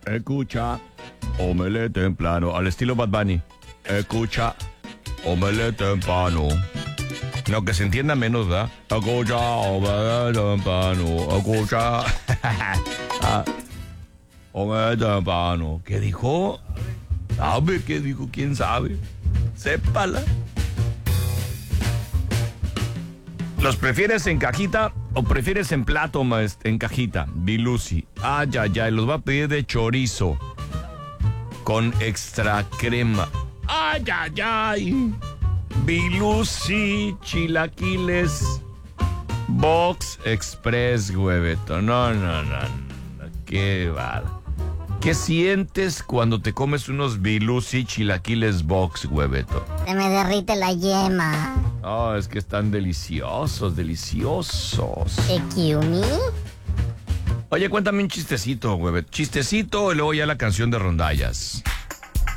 Escucha, omelette temprano. Al estilo Bad Bunny. Escucha, omelette temprano. No, que se entienda menos, ¿verdad? Escucha, omelette temprano. Escucha. Omelette temprano. ¿Qué dijo? ¿Sabe qué dijo? ¿Quién sabe? Sépala. ¿Los prefieres en cajita o prefieres en plato, en cajita? Bilusi. Ay, ay, ay. Los va a pedir de chorizo. Con extra crema. Ay, ay, ay. Bilusi, chilaquiles. Box Express, hueveto. No. Qué va. ¿Qué sientes cuando te comes unos Bilusi chilaquiles box, hueveto? Se me derrite la yema. Oh, es que están deliciosos. ¿Excuse me? Oye, cuéntame un chistecito, hueveto. Chistecito y luego ya la canción de rondallas.